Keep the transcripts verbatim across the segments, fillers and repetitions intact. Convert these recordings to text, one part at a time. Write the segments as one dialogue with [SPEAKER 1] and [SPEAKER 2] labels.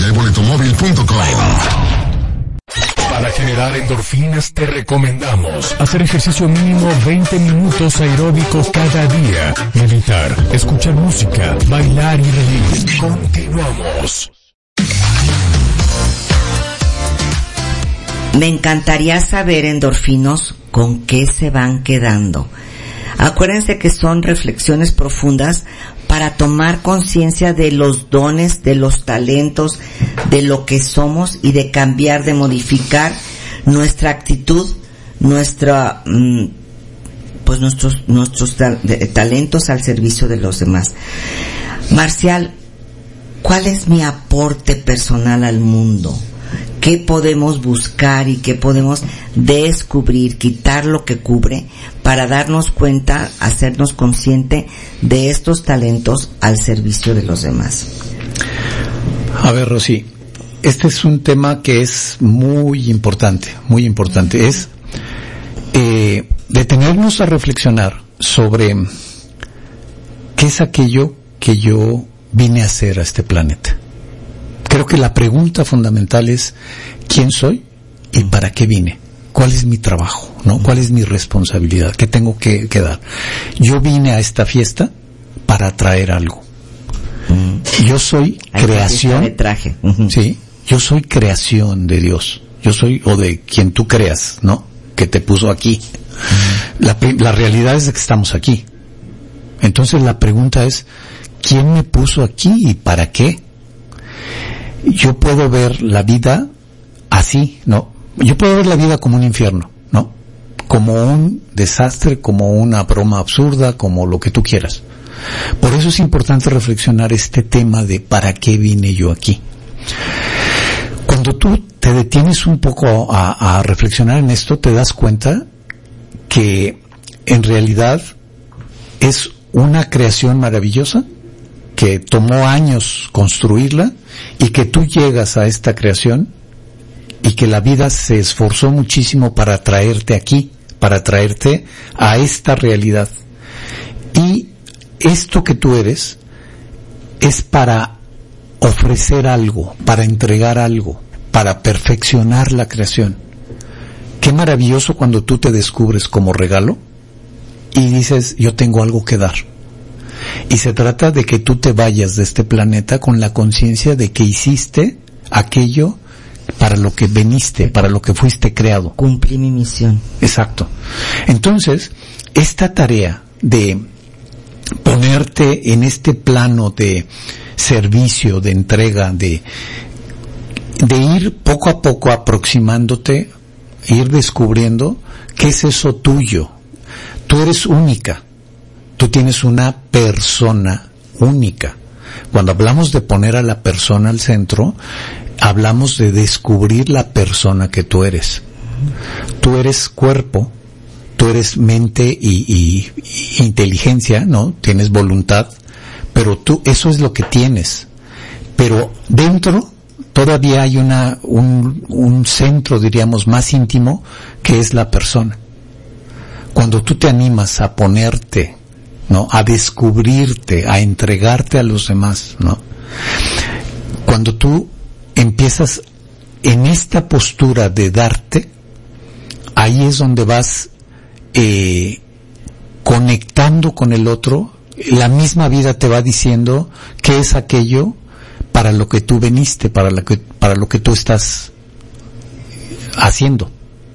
[SPEAKER 1] w boleto móvil punto com.
[SPEAKER 2] Para generar endorfinas te recomendamos hacer ejercicio mínimo veinte minutos aeróbicos cada día, meditar, escuchar música, bailar y reír. Continuamos.
[SPEAKER 3] Me encantaría saber, endorfinos, con qué se van quedando. Acuérdense que son reflexiones profundas para tomar conciencia de los dones, de los talentos, de lo que somos y de cambiar, de modificar nuestra actitud, nuestra, pues nuestros, nuestros talentos al servicio de los demás. Marcial, ¿cuál es mi aporte personal al mundo? ¿Qué podemos buscar y qué podemos descubrir, quitar lo que cubre para darnos cuenta, hacernos consciente de estos talentos al servicio de los demás?
[SPEAKER 4] A ver, Rosy, este es un tema que es muy importante, muy importante. Es eh, detenernos a reflexionar sobre qué es aquello que yo vine a hacer a este planeta. Creo que la pregunta fundamental es ¿quién soy y para qué vine? ¿Cuál es mi trabajo? ¿No? ¿Cuál es mi responsabilidad? ¿Qué tengo que, que dar? Yo vine a esta fiesta para traer algo. Yo soy
[SPEAKER 3] Hay
[SPEAKER 4] creación.
[SPEAKER 3] De traje. Uh-huh.
[SPEAKER 4] Sí, yo soy creación de Dios. Yo soy, o de quien tú creas, ¿no? Que te puso aquí. Uh-huh. La, la realidad es que estamos aquí. Entonces la pregunta es ¿quién me puso aquí y para qué? Yo puedo ver la vida así, ¿no? Yo puedo ver la vida como un infierno, ¿no? Como un desastre, como una broma absurda, como lo que tú quieras. Por eso es importante reflexionar este tema de ¿para qué vine yo aquí? Cuando tú te detienes un poco a, a reflexionar en esto, te das cuenta que en realidad es una creación maravillosa que tomó años construirla y que tú llegas a esta creación y que la vida se esforzó muchísimo para traerte aquí, para traerte a esta realidad. Y esto que tú eres es para ofrecer algo, para entregar algo, para perfeccionar la creación. Qué maravilloso cuando tú te descubres como regalo y dices, yo tengo algo que dar. Y se trata de que tú te vayas de este planeta con la conciencia de que hiciste aquello para lo que veniste, para lo que fuiste creado.
[SPEAKER 3] Cumplí mi misión.
[SPEAKER 4] Exacto. Entonces, esta tarea de ponerte en este plano de servicio, de entrega, de, de ir poco a poco aproximándote, ir descubriendo qué es eso tuyo. Tú eres única. Tú tienes una persona única. Cuando hablamos de poner a la persona al centro, hablamos de descubrir la persona que tú eres. Tú eres cuerpo, tú eres mente y, y, y inteligencia, ¿no? Tienes voluntad, pero tú, eso es lo que tienes. Pero dentro todavía hay una, un, un centro, diríamos, más íntimo, que es la persona. Cuando tú te animas a ponerte, ¿no? A descubrirte, a entregarte a los demás, ¿no? Cuando tú empiezas en esta postura de darte, ahí es donde vas eh, conectando con el otro. La misma vida te va diciendo qué es aquello para lo que tú veniste, para lo que, para lo que tú estás haciendo.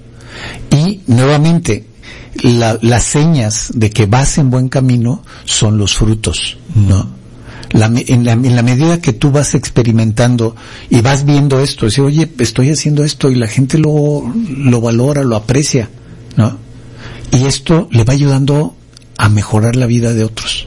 [SPEAKER 4] Y nuevamente, La, las señas de que vas en buen camino son los frutos, ¿no? La, en, la, en la medida que tú vas experimentando y vas viendo esto, decir, oye, estoy haciendo esto y la gente lo, lo valora, lo aprecia, ¿no? Y esto le va ayudando a mejorar la vida de otros.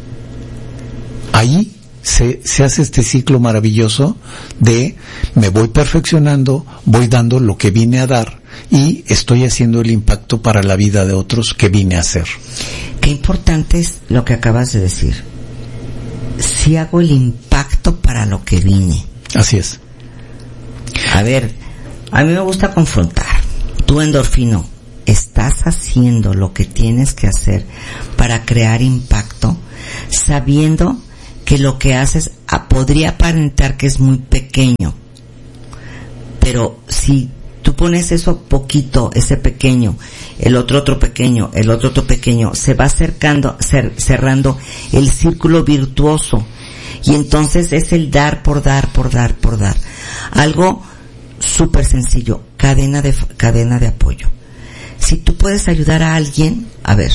[SPEAKER 4] Ahí se, se hace este ciclo maravilloso de me voy perfeccionando, voy dando lo que vine a dar y estoy haciendo el impacto para la vida de otros que vine a hacer.
[SPEAKER 3] Qué importante es lo que acabas de decir. Si hago el impacto para lo que vine.
[SPEAKER 4] Así es.
[SPEAKER 3] A ver, a mí me gusta confrontar. Tú, endorfino, ¿estás haciendo lo que tienes que hacer para crear impacto, sabiendo que lo que haces ah, podría aparentar que es muy pequeño, pero si tú pones eso poquito, ese pequeño, el otro otro pequeño, el otro otro pequeño, se va acercando, cer- cerrando el círculo virtuoso, y entonces es el dar por dar, por dar, por dar. Algo súper sencillo, cadena de, cadena de apoyo. Si tú puedes ayudar a alguien, a ver,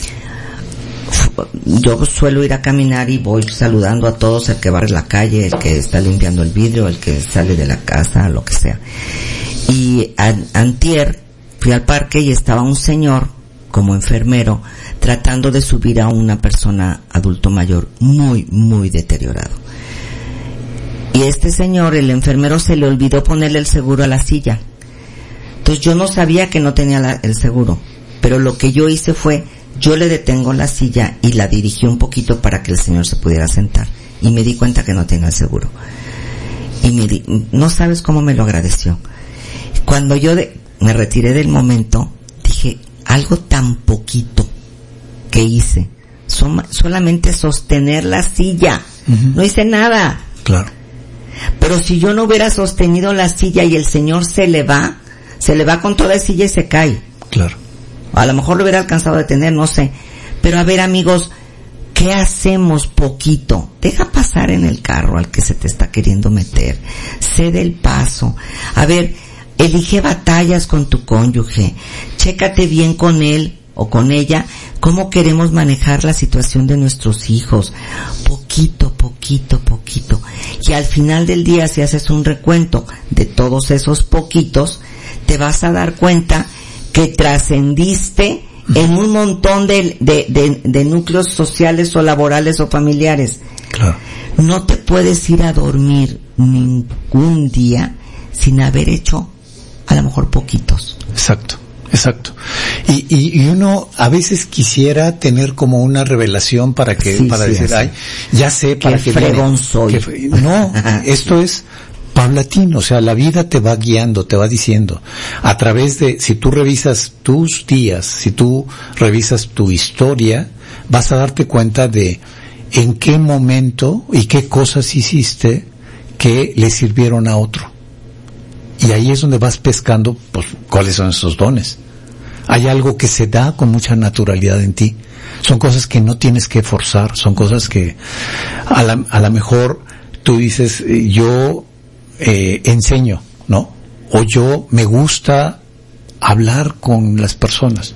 [SPEAKER 3] yo suelo ir a caminar y voy saludando a todos, el que barre la calle, el que está limpiando el vidrio, el que sale de la casa, lo que sea. Y an- antier fui al parque y estaba un señor como enfermero tratando de subir a una persona adulto mayor muy, muy deteriorado. Y este señor, el enfermero, se le olvidó ponerle el seguro a la silla. Entonces yo no sabía que no tenía la, el seguro, pero lo que yo hice fue, yo le detengo la silla y la dirigí un poquito para que el señor se pudiera sentar. Y me di cuenta que no tenía el seguro. Y me di, no sabes cómo me lo agradeció. Cuando yo de, me retiré del momento, dije, algo tan poquito que hice, son, solamente sostener la silla, uh-huh. No hice nada.
[SPEAKER 4] Claro.
[SPEAKER 3] Pero si yo no hubiera sostenido la silla y el señor se le va, se le va con toda la silla y se cae.
[SPEAKER 4] Claro.
[SPEAKER 3] A lo mejor lo hubiera alcanzado a detener, no sé. Pero a ver, amigos, ¿qué hacemos poquito? Deja pasar en el carro al que se te está queriendo meter. Cede el paso. A ver, elige batallas con tu cónyuge. Chécate bien con él o con ella cómo queremos manejar la situación de nuestros hijos. Poquito, poquito, poquito. Y al final del día, si haces un recuento de todos esos poquitos, te vas a dar cuenta que trascendiste en un montón de, de, de, de núcleos sociales o laborales o familiares.
[SPEAKER 4] Claro.
[SPEAKER 3] No te puedes ir a dormir ningún día sin haber hecho a lo mejor poquitos.
[SPEAKER 4] Exacto, exacto. Y, y, y uno a veces quisiera tener como una revelación para que, sí, para sí, decir, ay, ya sé para qué
[SPEAKER 3] fregón soy.
[SPEAKER 4] Que, no, esto es paulatino, o sea, la vida te va guiando, te va diciendo, a través de, si tú revisas tus días, si tú revisas tu historia, vas a darte cuenta de en qué momento y qué cosas hiciste que le sirvieron a otro. Y ahí es donde vas pescando, pues, cuáles son esos dones. Hay algo que se da con mucha naturalidad en ti. Son cosas que no tienes que forzar, son cosas que a la, a la mejor tú dices, yo Eh, enseño, ¿no? O yo me gusta hablar con las personas.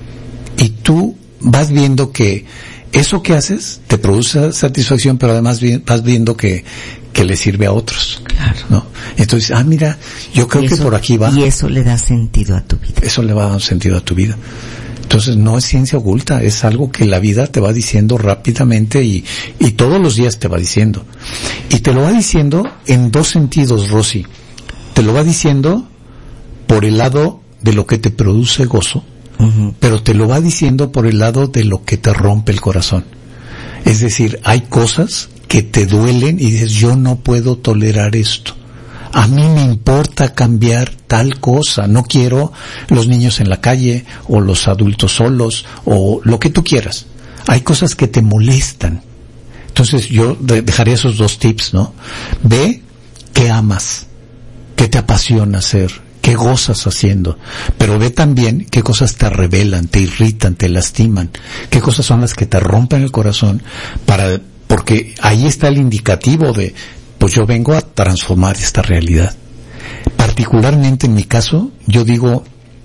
[SPEAKER 4] Y tú vas viendo que eso que haces te produce satisfacción, pero además vas viendo que, que le sirve a otros.
[SPEAKER 3] Claro.
[SPEAKER 4] ¿No? Entonces, ah, mira, yo creo
[SPEAKER 3] eso,
[SPEAKER 4] que por aquí va.
[SPEAKER 3] Y eso le da sentido a tu vida.
[SPEAKER 4] Eso le va a dar sentido a tu vida. Entonces no es ciencia oculta, es algo que la vida te va diciendo rápidamente y, y todos los días te va diciendo. Y te lo va diciendo en dos sentidos, Rosy. Te lo va diciendo por el lado de lo que te produce gozo, uh-huh. pero te lo va diciendo por el lado de lo que te rompe el corazón. Es decir, hay cosas que te duelen y dices, yo no puedo tolerar esto. A mí me importa cambiar tal cosa, no quiero los niños en la calle o los adultos solos o lo que tú quieras. Hay cosas que te molestan. Entonces yo dejaría esos dos tips, ¿no? Ve qué amas, qué te apasiona hacer, qué gozas haciendo, pero ve también qué cosas te rebelan, te irritan, te lastiman, qué cosas son las que te rompen el corazón, para, porque ahí está el indicativo de, pues yo vengo a transformar esta realidad. Particularmente en mi caso, yo digo,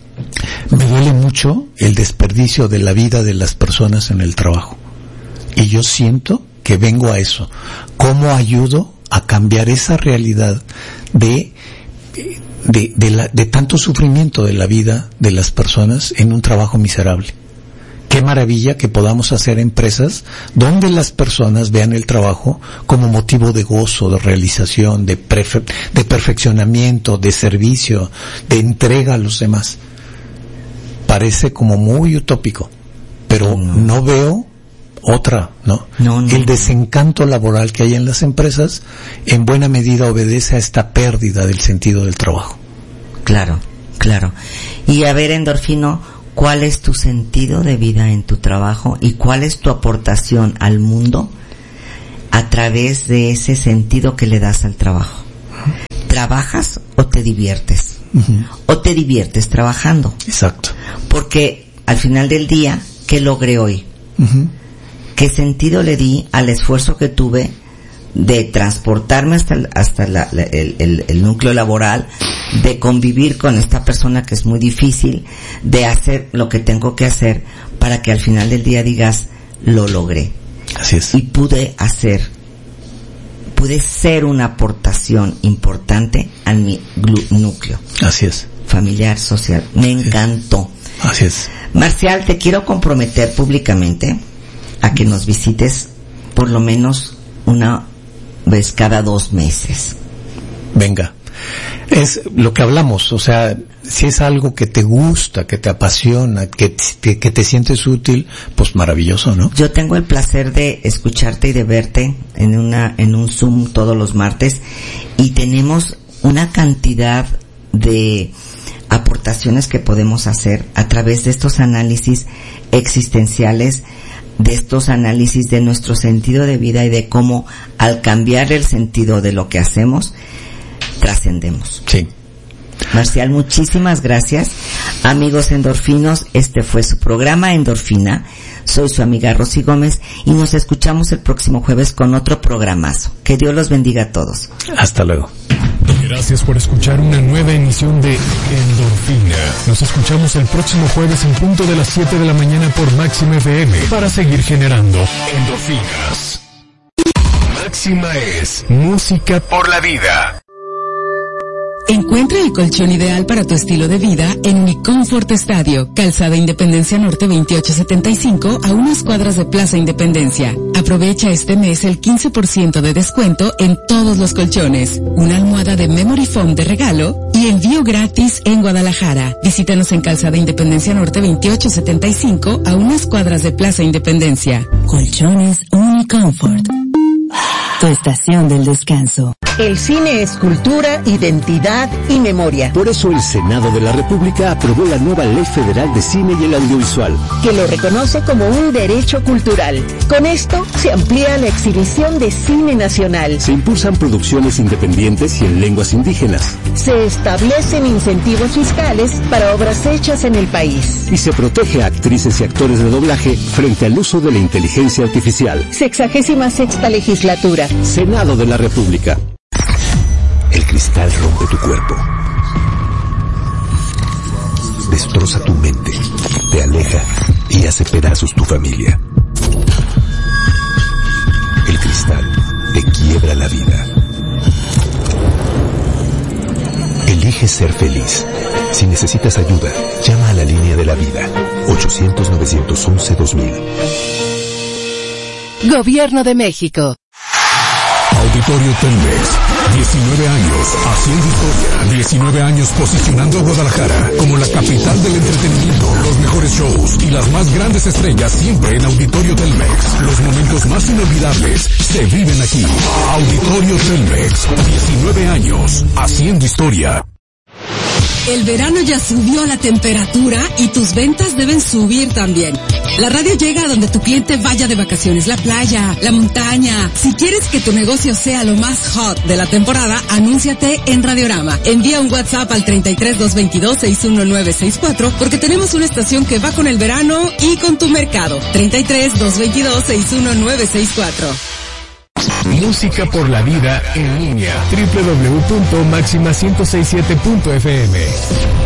[SPEAKER 4] me duele mucho el desperdicio de la vida de las personas en el trabajo. Y yo siento que vengo a eso. ¿Cómo ayudo a cambiar esa realidad de, de, de, la, de tanto sufrimiento de la vida de las personas en un trabajo miserable? Qué maravilla que podamos hacer empresas donde las personas vean el trabajo como motivo de gozo, de realización, de, prefe- de perfeccionamiento, de servicio, de entrega a los demás. Parece como muy utópico, pero no, no veo otra, ¿no?
[SPEAKER 3] No, no.
[SPEAKER 4] El desencanto laboral que hay en las empresas en buena medida obedece a esta pérdida del sentido del trabajo.
[SPEAKER 3] Claro, claro. Y a ver, Endorfino, ¿cuál es tu sentido de vida en tu trabajo y cuál es tu aportación al mundo a través de ese sentido que le das al trabajo. ¿Trabajas o te diviertes? Uh-huh. O te diviertes trabajando.
[SPEAKER 4] Exacto.
[SPEAKER 3] Porque al final del día, ¿qué logré hoy?
[SPEAKER 4] Uh-huh.
[SPEAKER 3] ¿Qué sentido le di al esfuerzo que tuve de transportarme hasta, el, hasta la, la, el, el, el núcleo laboral, de convivir con esta persona que es muy difícil, de hacer lo que tengo que hacer para que al final del día digas, lo logré?
[SPEAKER 4] Así es.
[SPEAKER 3] Y pude hacer, pude ser una aportación importante a mi glu- núcleo.
[SPEAKER 4] Así es.
[SPEAKER 3] Familiar, social. Me Así encantó.
[SPEAKER 4] Es. Así es.
[SPEAKER 3] Marcial, te quiero comprometer públicamente a que nos visites por lo menos una vez cada dos meses.
[SPEAKER 4] Venga. Es lo que hablamos, o sea, si es algo que te gusta, que te apasiona, que te, que te sientes útil, pues maravilloso, ¿no?
[SPEAKER 3] Yo tengo el placer de escucharte y de verte en una en un Zoom todos los martes y tenemos una cantidad de aportaciones que podemos hacer a través de estos análisis existenciales, de estos análisis de nuestro sentido de vida y de cómo al cambiar el sentido de lo que hacemos, trascendemos.
[SPEAKER 4] Sí.
[SPEAKER 3] Marcial, muchísimas gracias. Amigos endorfinos, este fue su programa Endorfina. Soy su amiga Rosy Gómez y nos escuchamos el próximo jueves con otro programazo. Que Dios los bendiga a todos.
[SPEAKER 4] Hasta luego.
[SPEAKER 2] Gracias por escuchar una nueva emisión de Endorfina. Nos escuchamos el próximo jueves en punto de las siete de la mañana por Máxima F M para seguir generando endorfinas. Máxima es música por la vida.
[SPEAKER 1] Encuentra el colchón ideal para tu estilo de vida en Mi Comfort Estadio, Calzada Independencia Norte veintiocho setenta y cinco, a unas cuadras de Plaza Independencia. Aprovecha este mes el quince por ciento de descuento en todos los colchones, una almohada de Memory Foam de regalo y envío gratis en Guadalajara. Visítanos en Calzada Independencia Norte veintiocho setenta y cinco, a unas cuadras de Plaza Independencia. Colchones Unicomfort. Tu estación del descanso.
[SPEAKER 5] El cine es cultura, identidad y memoria.
[SPEAKER 6] Por eso el Senado de la República aprobó la nueva Ley Federal de Cine y el Audiovisual,
[SPEAKER 5] que lo reconoce como un derecho cultural. Con esto se amplía la exhibición de cine nacional.
[SPEAKER 6] Se impulsan producciones independientes y en lenguas indígenas.
[SPEAKER 5] Se establecen incentivos fiscales para obras hechas en el país.
[SPEAKER 6] Y se protege a actrices y actores de doblaje frente al uso de la inteligencia artificial.
[SPEAKER 5] Sexagésima sexta legislatura.
[SPEAKER 6] Senado de la República.
[SPEAKER 7] El cristal rompe tu cuerpo, destroza tu mente, te aleja y hace pedazos tu familia. El cristal te quiebra la vida. Elige ser feliz. Si necesitas ayuda, llama a la línea de la vida, ochocientos nueve once dos mil.
[SPEAKER 8] Gobierno de México.
[SPEAKER 2] Auditorio Telmex, diecinueve años haciendo historia, diecinueve años posicionando a Guadalajara como la capital del entretenimiento, los mejores shows y las más grandes estrellas siempre en Auditorio Telmex. Los momentos más inolvidables se viven aquí. Auditorio Telmex, diecinueve años haciendo historia.
[SPEAKER 1] El verano ya subió la temperatura y tus ventas deben subir también. La radio llega a donde tu cliente vaya de vacaciones, la playa, la montaña. Si quieres que tu negocio sea lo más hot de la temporada, anúnciate en Radiorama. Envía un WhatsApp al treinta y tres, doscientos veintidós, sesenta y nueve sesenta y cuatro porque tenemos una estación que va con el verano y con tu mercado. treinta y tres, doscientos veintidós, sesenta y nueve sesenta y cuatro.
[SPEAKER 2] Música por la vida en línea. doble u doble u doble u punto máxima ciento sesenta y siete punto f m